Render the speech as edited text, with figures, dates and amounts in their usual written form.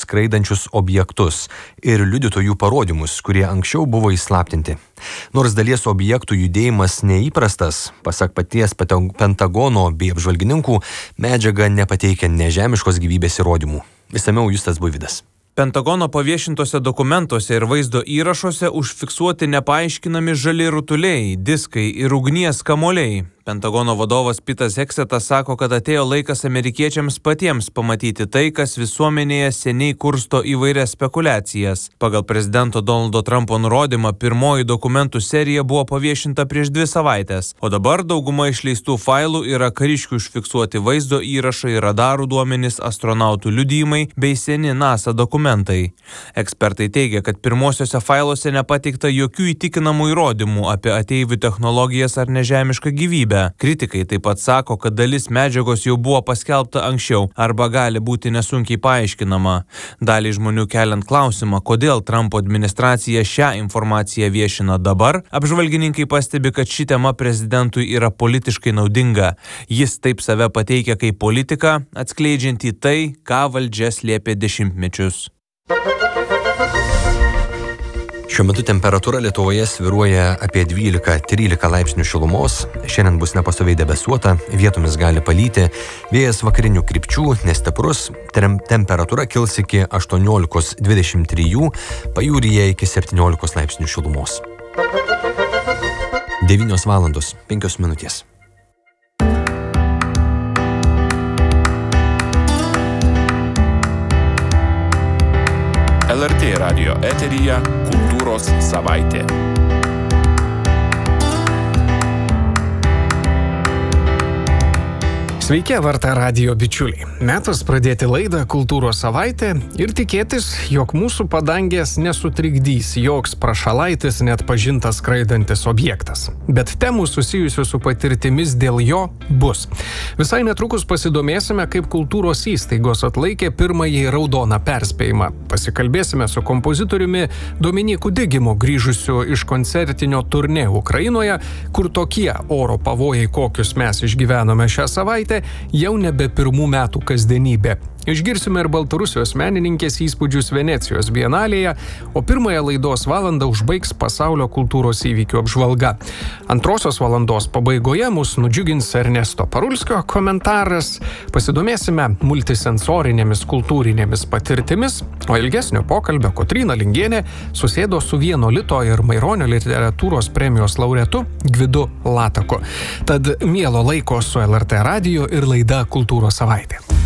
skraidančius objektus ir liudytojų parodymus, kurie anksčiau buvo įslaptinti. Nors dalies objektų judėjimas neįprastas, pasak paties Pentagono bei apžvalgininkų, medžiaga nepateikia nežemiškos gyvybės įrodymų. Išsamiau Justas Buivydas. Pentagono paviešintose dokumentuose ir vaizdo įrašuose užfiksuoti nepaaiškinami žali rutuliai, diskai ir ugnies kamuoliai. Pentagono vadovas Pitas Heksetas sako, kad atėjo laikas amerikiečiams patiems pamatyti tai, kas visuomenėje seniai kursto įvairias spekuliacijas. Pagal prezidento Donaldo Trumpo nurodymą, pirmoji dokumentų serija buvo paviešinta prieš 2 savaitės, o dabar dauguma išleistų failų yra kariškių užfiksuoti vaizdo įrašai, radarų duomenys, astronautų liudijimai bei seni NASA dokumentai. Ekspertai teigia, kad pirmosiuose failuose nepateikta jokių įtikinamų įrodymų apie ateivių technologijas ar nežemišką gyvybę. Kritikai taip pat sako, kad dalis medžiagos jau buvo paskelbta anksčiau arba gali būti nesunkiai paaiškinama. Daliai žmonių keliant klausimą, kodėl Trumpo administracija šią informaciją viešina dabar, apžvalgininkai pastebi, kad ši tema prezidentui yra politiškai naudinga. Jis taip save pateikia kaip politiką, atskleidžiantį tai, ką valdžia slėpė dešimtmečius. Šiuo metu temperatūra Lietuvoje svyruoja apie 12-13 laipsnių šilumos. Šiandien bus nepastoviai debesuota, vietomis gali palyti, vėjas vakarinių krypčių nestiprus, temperatūra kils iki 18-23, pajūryje iki 17 laipsnių šilumos. 9 valandos 5 minutės. LRT radijo eteryje Kultūros savaitė. Sveiki, LRT radijo bičiuliai. Metas pradėti laidą Kultūros savaitė ir tikėtis, jog mūsų padangės nesutrikdys joks prašalaitis net pažintas skraidantis objektas. Bet temų susijusių su patirtimis dėl jo bus. Visai netrukus pasidomėsime, kaip kultūros įstaigos atlaikė pirmąjį raudoną perspėjimą. Pasikalbėsime su kompozitoriumi Dominyku Digimu, grįžusiu iš koncertinio turnė Ukrainoje, kur tokie oro pavojai, kokius mes išgyvenome šią savaitę, jau nebe pirmų metų kasdienybė. Išgirsime ir Baltarusijos menininkės įspūdžius Venecijos bienalėje, o pirmąją laidos valandą užbaigs pasaulio kultūros įvykių apžvalga. Antrosios valandos pabaigoje mus nudžiugins Ernesto Parulskio komentaras, pasidomėsime multisensorinėmis kultūrinėmis patirtimis, o ilgesnio pokalbio Kotryna Lingienė susėdo su Vieno Lito ir Maironio literatūros premijos laureatu Gvidu Lataku. Tad mielo laiko su LRT radiju ir laida Kultūros savaitė.